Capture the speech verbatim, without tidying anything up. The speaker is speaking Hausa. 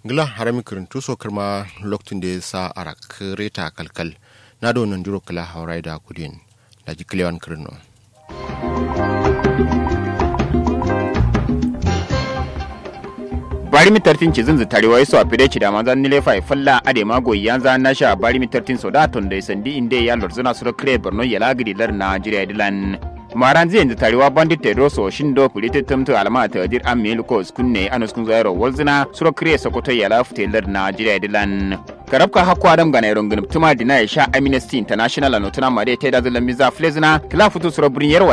Gila harami kirintu so kirma lokacin da ya sa arak reta kalkal na da wannan juro kala haurai da kudin da ji kilewan kirno. bari mitartin ci zunzu tarewa yaso a fide ci da manzan nile fa falla ade mago yanza nasha bari mitartin so da ton da sandi inde ya lorzuna suro kre borno ya lagidi lar Nigeria dilan maran zai yanzu tarewa bandit tedroso shindo kulite tumtu alama ta dir am meluko kunne anus kun zairo walzina suro kre sokoto ya lafte lar Nigeria dilan karabka hakko adam ga nairon gunub tuma dina ya sha Amnesty International anotuna mare ta da zalan miza flezina kila futu suro burin yarwa